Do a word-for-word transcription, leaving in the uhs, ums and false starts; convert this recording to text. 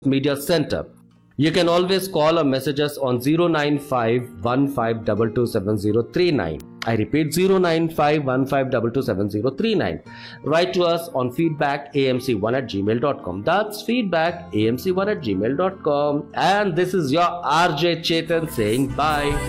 Media Center. You can always call or message us on zero nine five one five two two seven zero three nine. I repeat zero nine five one five two two seven zero three nine. Write to us on feedback a m c one at gmail dot com. That's feedback a m c one at gmail dot com. And this is your R J Chetan saying bye.